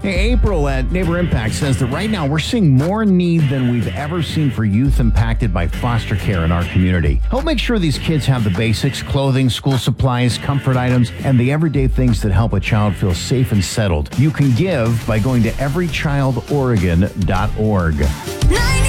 Hey, April at Neighbor Impact says that right now we're seeing more need than we've ever seen for youth impacted by foster care in our community. Help make sure these kids have the basics, clothing, school supplies, comfort items, and the everyday things that help a child feel safe and settled. You can give by going to everychildoregon.org.